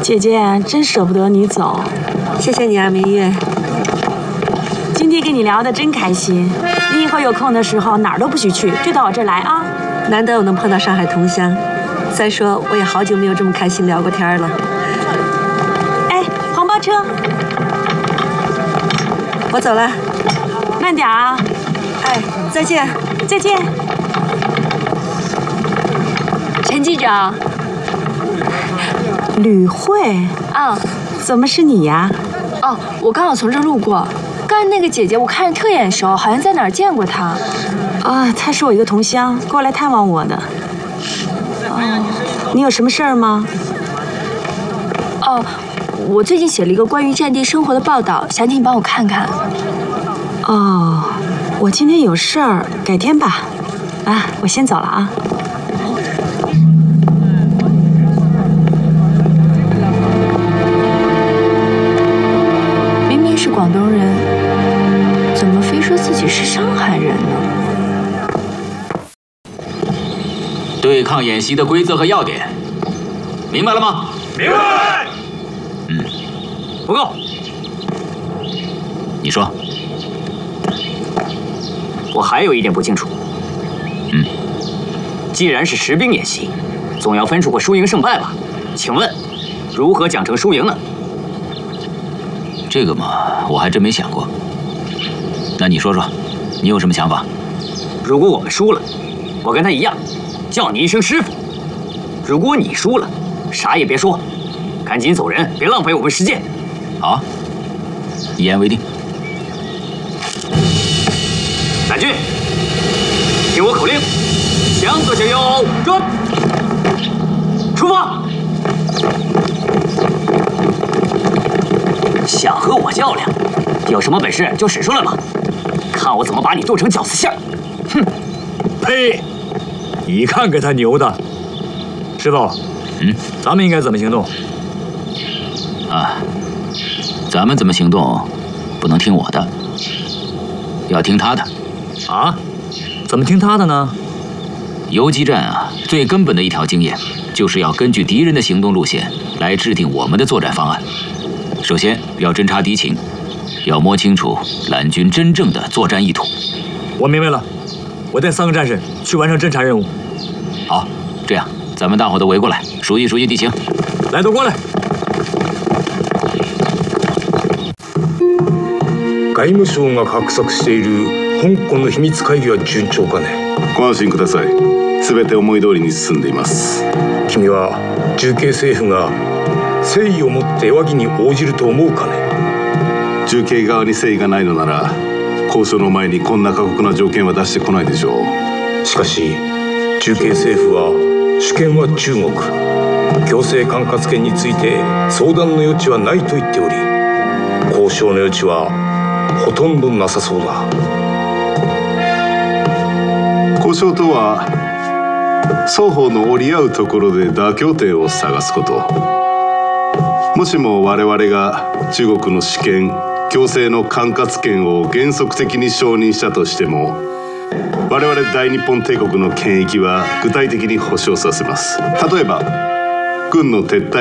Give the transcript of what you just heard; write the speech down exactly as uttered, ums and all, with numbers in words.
姐姐真舍不得你走， 谢谢你啊，明月。 今天跟你聊得真开心，你以后有空的时候哪儿都不许去，就到我这儿来啊。 难得我能碰到上海同乡，再说我也好久没有这么开心聊过天了。 哎，黄包车， 我走了， 慢点啊。 哎，再见， 再见。 陈机长。 吕慧啊， 怎么是你呀？ 哦，我刚好从这路过。刚才那个姐姐我看着特眼熟，好像在哪儿见过她。 啊，她是我一个同乡，过来探望我的。哦，你有什么事儿吗？ 哦，我最近写了一个关于战地生活的报道，想请你帮我看看。 哦，我今天有事儿，改天吧。啊，我先走了啊。 明明是广东人，怎么非说自己是上海人呢？ 对抗演习的规则和要点，明白了吗？ 明白。 嗯，报告。你说。 我还有一点不清楚。 嗯。 既然是实兵演习，总要分出个输赢胜败吧？请问，如何讲成输赢呢？ 这个嘛，我还真没想过。那你说说，你有什么想法？ 如果我们输了，我跟他一样，叫你一声师傅；如果你输了，啥也别说，赶紧走人，别浪费我们时间。 好，一言为定。 蓝军，听我口令，向左向右转，出发！想和我较量，有什么本事就使出来吧，看我怎么把你剁成饺子馅儿！哼！ 呸！你看给他牛的，师傅， 嗯， 咱们应该怎么行动？ 啊，咱们怎么行动，不能听我的，要听他的。 啊？怎么听他的呢？ 游击战啊，最根本的一条经验，就是要根据敌人的行动路线来制定我们的作战方案。首先要侦察敌情，要摸清楚蓝军真正的作战意图。 我明白了，我带三个战士去完成侦察任务。 好，这样咱们大伙都围过来，熟悉熟悉地形。 来，都过来。 外務省が画策している香港の秘密会議は順調かね。 ご安心ください。すべて思い通りに進んでいます。 君は重慶政府が誠意を持って和議に応じると思うかね。 重慶側に誠意がないのなら、交渉の前にこんな過酷な条件は出してこないでしょう。 しかし重慶政府は主権は中国、強制管轄権について相談の余地はないと言っており、交渉の余地はほとんどなさそうだ。 交渉とは双方の折り合うところで妥協点を探すこと。もしも我々が中国の主権、強制の管轄権を原則的に承認したとしても、我々大日本帝国の権益は具体的に保障させます。例えば軍の撤退